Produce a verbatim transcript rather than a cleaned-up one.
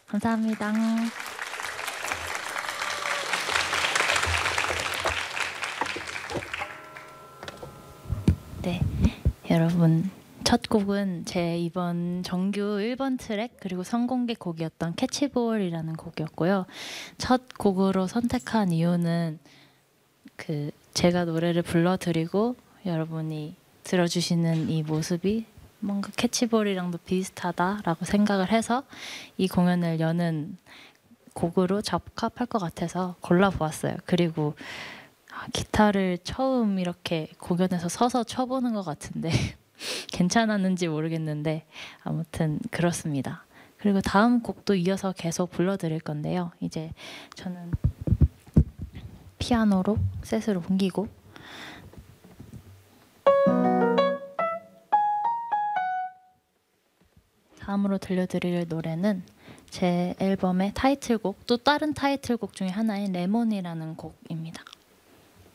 감사합니다. 네, 여러분 첫 곡은 제 이번 정규 일 번 트랙 그리고 선공개 곡이었던 캐치볼이라는 곡이었고요. 첫 곡으로 선택한 이유는 그 제가 노래를 불러드리고 여러분이 들어주시는 이 모습이 뭔가 캐치볼이랑도 비슷하다라고 생각을 해서 이 공연을 여는 곡으로 적합할 것 같아서 골라보았어요. 그리고 기타를 처음 이렇게 공연에서 서서 쳐보는 것 같은데 괜찮았는지 모르겠는데 아무튼 그렇습니다. 그리고 다음 곡도 이어서 계속 불러드릴 건데요. 이제 저는 피아노로 셋으로 옮기고 다음으로 들려드릴 노래는 제 앨범의 타이틀곡, 또 다른 타이틀곡 중에 하나인 레몬이라는 곡입니다.